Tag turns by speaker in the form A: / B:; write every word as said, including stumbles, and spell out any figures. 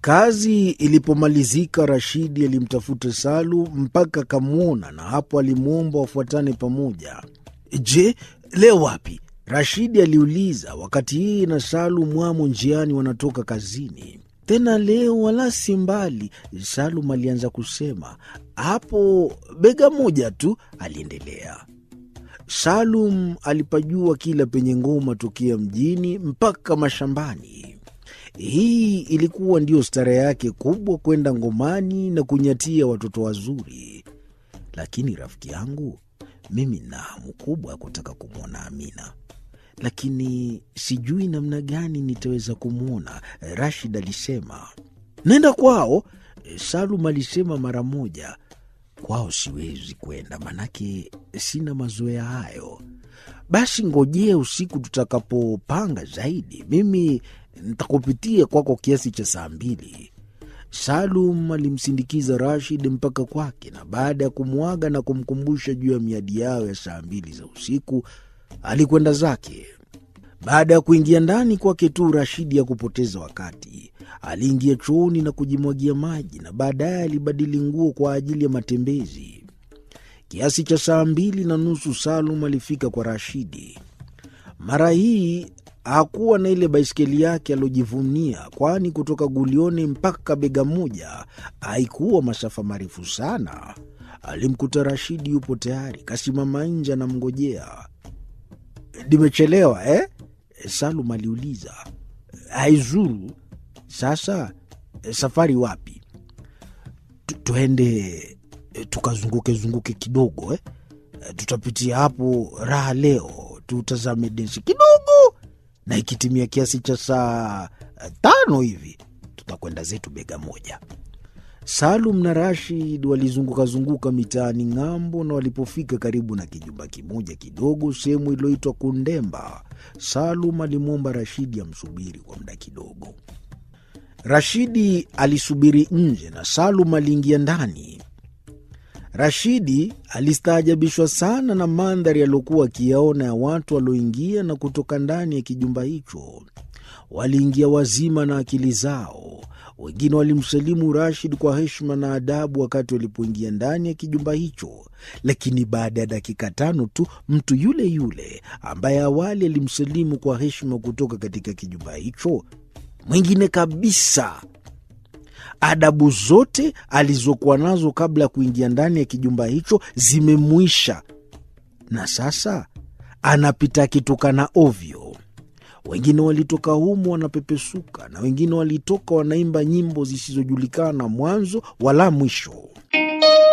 A: Kazi ilipomalizika, Rashidi alimtafuta Salu mpaka akamwona, na hapo alimwomba wafuatane pamoja. Je, leo wapi? Rashidi aliuliza, wakati yeye na Salu mwamo njiani wanatoka kazini. Tena leo wala si mbali, Salum alianza kusema. Hapo bega moja tu, aliendelea. Salum alipajua kila penye ngoma tokea mjini mpaka mashambani. Hii ilikuwa ndio stara yake kubwa, kwenda ngomani na kunyatia watoto wazuri. Lakini rafiki yangu, mimi na hamu kubwa ya kutaka kumwona Amina, lakini sijui namna gani nitaweza kumwona, Rashid alisema. Nenda kwao, Salum alisema mara moja. Kwao siwezi kwenda, manake sina mazoea hayo. Basi ngojea usiku tutakapopanga zaidi, mimi nitakupitia kwako kiasi cha saa mbili. Salum alimsindikiza Rashid mpaka kwake, na baada ya kumwaga na kumkumbusha juu ya miadi yao ya saa mbili za usiku, alikwenda zake. Baada ya kuingia ndani kwake tu, Rashidi ya kupoteza wakati aliingia chooni na kujimwagia maji, na baadaye alibadili nguo kwa ajili ya matembezi. Kiasi cha saa mbili na nusu Salum alifika kwa Rashidi. Mara hii hakuwa na ile baiskeli yake alojivunia, kwani kutoka Gulioni mpaka bega moja haikuwa masafa marefu sana. Alimkuta Rashidi yupo tayari, kasimama nje na mngojea. Nimechelewa eh? Salum aliuliza. Haizuru. Sasa safari wapi? Tuende tukazunguke zunguke kidogo eh? Tutapitia hapo Raha leo, tutazame densi kidogo, na ikitimia kiasi cha saa tano hivi tutakwenda zetu bega moja. Salum na Rashid walizunguka zunguka mitaani ng'ambo, na walipofika karibu na kijumba kimoja kidogo sehemu iliyoitwa Kundemba, Salum alimwomba Rashidi amsubiri kwa muda kidogo. Rashidi alisubiri nje na Salum aliingia ndani. Rashidi alistaajabishwa sana na mandhari aliyokuwa akiyaona ya watu walioingia na kutoka ndani ya kijumba hicho. Waliingia wazima na akili zao. Wengine walimsalimu Rashid kwa heshima na adabu wakati walipoingia ndani ya kijumba hicho, lakini baada ya dakika tano tu, mtu yule yule ambaye awali alimsalimu kwa heshima kutoka katika kijumba hicho, mwingine kabisa, adabu zote alizokuwa nazo kabla ya kuingia ndani ya kijumba hicho zimemwisha, na sasa anapita akitukana ovyo. Wengine walitoka humo wanapepesuka, na wengine walitoka wanaimba nyimbo zisizojulikana mwanzo wala mwisho.